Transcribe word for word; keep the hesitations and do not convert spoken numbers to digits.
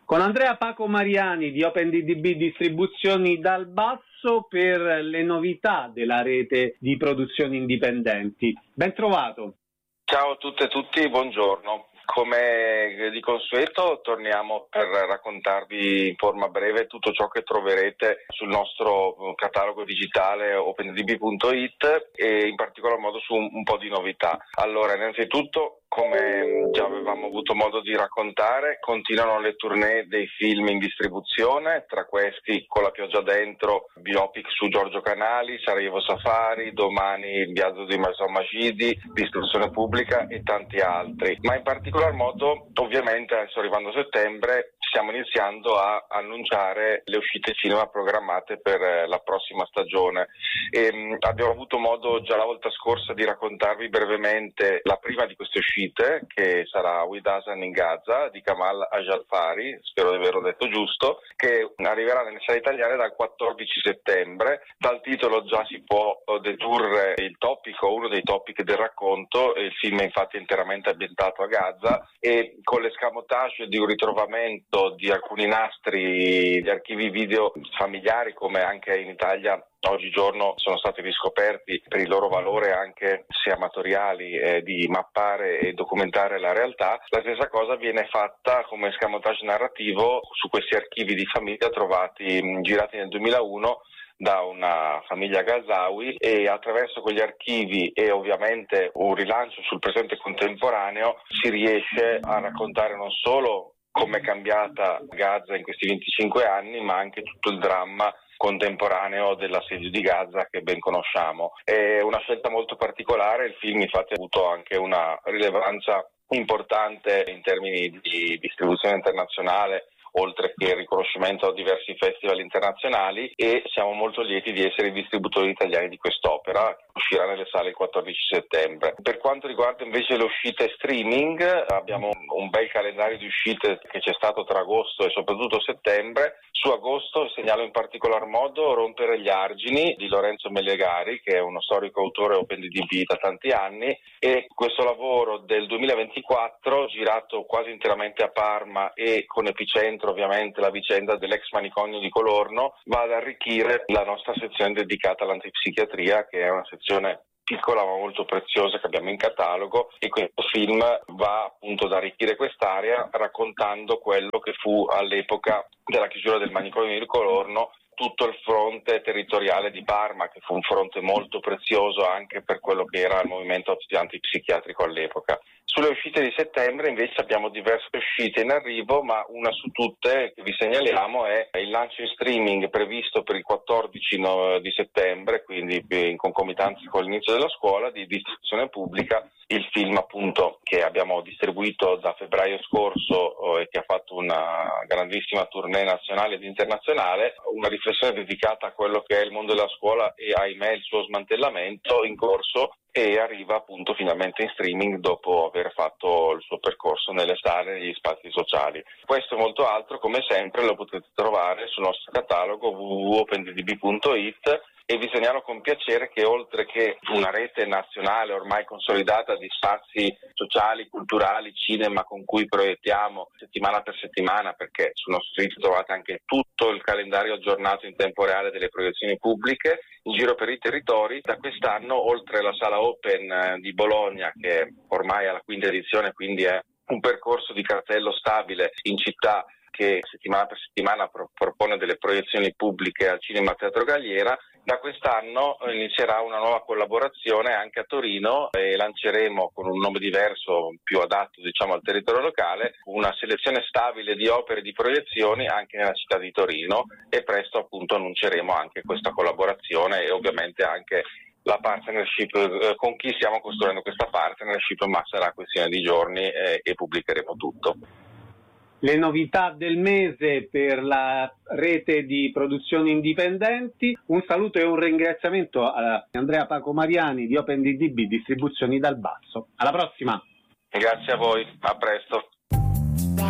con Andrea Paco Mariani di OpenDDB Distribuzioni dal Basso per le novità della rete di produzioni indipendenti. Ben trovato. Ciao a tutte e tutti, buongiorno. Come di consueto torniamo per raccontarvi in forma breve tutto ciò che troverete sul nostro catalogo digitale OpenDB punto it e in particolar modo su un, un po' di novità. Allora, innanzitutto, come già avevamo avuto modo di raccontare, continuano le tournée dei film in distribuzione, tra questi Con la pioggia dentro, biopic su Giorgio Canali, Sarajevo Safari, domani Il viaggio di Maison Magidi, Distruzione pubblica e tanti altri. Ma in particolar modo, ovviamente, adesso arrivando a settembre, stiamo iniziando a annunciare le uscite cinema programmate per la prossima stagione. E, mh, abbiamo avuto modo già la volta scorsa di raccontarvi brevemente la prima di queste uscite, che sarà With Hasan in Gaza di Kamal Ajalfari, spero di averlo detto giusto, che arriverà nelle sale italiane dal quattordici settembre. Dal titolo già si può dedurre il topico, uno dei topic del racconto. Il film è infatti interamente ambientato a Gaza e con l'escamotage di un ritrovamento di alcuni nastri di archivi video familiari, come anche in Italia oggigiorno sono stati riscoperti per il loro valore anche se amatoriali eh, di mappare e documentare la realtà. La stessa cosa viene fatta come escamotage narrativo su questi archivi di famiglia trovati, mh, girati nel duemilauno da una famiglia Gazawi, e attraverso quegli archivi e ovviamente un rilancio sul presente contemporaneo si riesce a raccontare non solo come è cambiata Gaza in questi venticinque anni, ma anche tutto il dramma contemporaneo dell'assedio di Gaza che ben conosciamo. È una scelta molto particolare, il film infatti ha avuto anche una rilevanza importante in termini di distribuzione internazionale, oltre che il riconoscimento a diversi festival internazionali, e siamo molto lieti di essere i distributori italiani di quest'opera, che uscirà nelle sale il quattordici settembre. Per quanto riguarda invece le uscite streaming, abbiamo un bel calendario di uscite che c'è stato tra agosto e soprattutto settembre. Su agosto segnalo in particolar modo Rompere gli argini di Lorenzo Mellegari, che è uno storico autore OpenDB da tanti anni, e questo lavoro del duemilaventiquattro, girato quasi interamente a Parma e con epicentro ovviamente la vicenda dell'ex manicomio di Colorno, va ad arricchire la nostra sezione dedicata all'antipsichiatria, che è una sezione piccola ma molto preziosa che abbiamo in catalogo, e questo film va appunto ad arricchire quest'area raccontando quello che fu all'epoca della chiusura del manicomio di Colorno tutto il fronte territoriale di Parma, che fu un fronte molto prezioso anche per quello che era il movimento antipsichiatrico all'epoca. Sulle uscite di settembre invece abbiamo diverse uscite in arrivo, ma una su tutte che vi segnaliamo è il lancio in streaming previsto per il quattordici di settembre, quindi in concomitanza con l'inizio della scuola, di Distruzione pubblica, il film appunto che abbiamo distribuito da febbraio scorso e che ha fatto una grandissima tournée nazionale ed internazionale, una riflessione dedicata a quello che è il mondo della scuola e ahimè il suo smantellamento in corso, e arriva appunto finalmente in streaming dopo aver fatto il suo percorso nelle sale e negli spazi sociali. Questo e molto altro, come sempre, lo potete trovare sul nostro catalogo w w w punto opendb punto it, e vi segnalo con piacere che oltre che una rete nazionale ormai consolidata di spazi sociali, culturali, cinema con cui proiettiamo settimana per settimana, perché sul nostro sito trovate anche tutto il calendario aggiornato in tempo reale delle proiezioni pubbliche in giro per i territori, da quest'anno oltre alla sala Open di Bologna, che ormai è alla quinta edizione, quindi è un percorso di cartello stabile in città che settimana per settimana pro- propone delle proiezioni pubbliche al Cinema Teatro Galliera. Da quest'anno inizierà una nuova collaborazione anche a Torino e lanceremo con un nome diverso, più adatto diciamo al territorio locale, una selezione stabile di opere e di proiezioni anche nella città di Torino, e presto appunto annunceremo anche questa collaborazione e ovviamente anche la partnership eh, con chi stiamo costruendo questa partnership, ma sarà questione di giorni eh, e pubblicheremo tutto. Le novità del mese per la rete di produzioni indipendenti. Un saluto e un ringraziamento a Andrea Paco Mariani di OpenDDB Distribuzioni dal Basso. Alla prossima! Grazie a voi, a presto.